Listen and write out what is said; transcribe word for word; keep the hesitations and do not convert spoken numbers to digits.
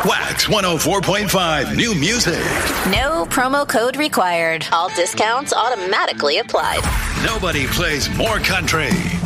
Wax one oh four point five, new music. No promo code required. All discounts automatically applied. Nobody plays more country.